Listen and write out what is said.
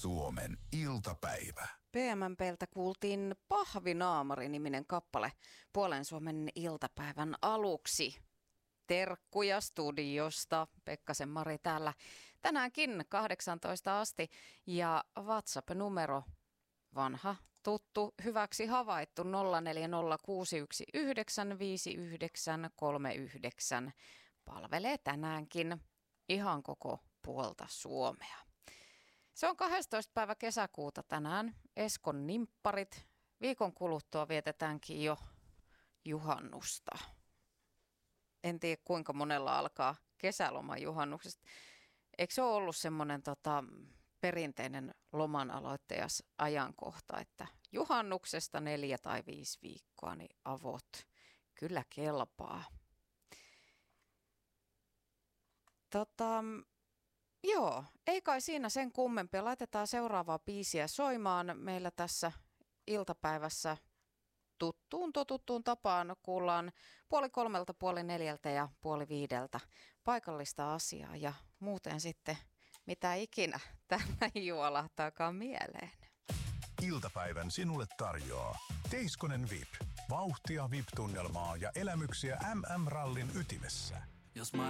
Suomen iltapäivä. PMMP:ltä kuultiin Pahvinaamari-niminen kappale Puolen Suomen iltapäivän aluksi. Terkkuja studiosta. Pekkasen Mari täällä tänäänkin 18 asti ja WhatsApp-numero vanha, tuttu, hyväksi havaittu 0406195939 palvelee tänäänkin ihan koko puolta Suomea. Se on 12. päivä kesäkuuta tänään. Eskon nimpparit. Viikon kuluttua vietetäänkin jo juhannusta. En tiedä kuinka monella alkaa kesäloma juhannuksesta. Eikö se ole ollut semmoinen perinteinen loman aloittajasajankohta, että juhannuksesta 4 tai 5 viikkoa, niin avot kyllä kelpaa. Joo, ei kai siinä sen kummempia. Laitetaan seuraavaa biisiä soimaan. Meillä tässä iltapäivässä totuttuun tapaan kuullaan 3:30, 4:30 ja 4:30 paikallista asiaa ja muuten sitten mitä ikinä tällä juolahtaakaan mieleen. Iltapäivän sinulle tarjoaa Teiskonen VIP. Vauhtia VIP-tunnelmaa ja elämyksiä MM-rallin ytimessä.